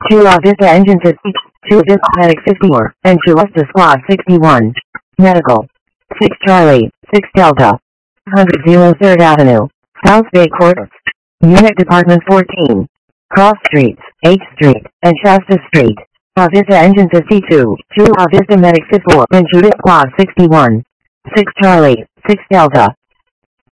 2 Vista Engine 50, 2 Vista Medic 54, and 2 Vista Squad 61. Medical. 6 Charlie, 6 Delta. 100 3rd Avenue, South Bay Quarters. Unit Department 14. Cross Streets, 8th Street, and Shasta Street. Vista Engine 52, 2 Vista Medic 54, and 2 Vista Squad 61. 6 Charlie, 6 Delta.